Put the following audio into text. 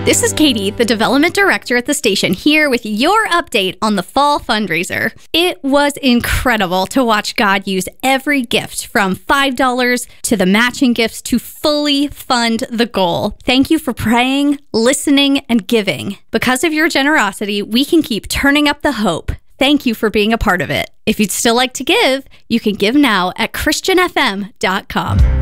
This is Katie, the development director at the station, here with your update on the fall fundraiser. It was incredible to watch God use every gift from $5 to the matching gifts to fully fund the goal. Thank you for praying, listening, and giving. Because of your generosity, we can keep turning up the hope. Thank you for being a part of it. If you'd still like to give, you can give now at christianfm.com.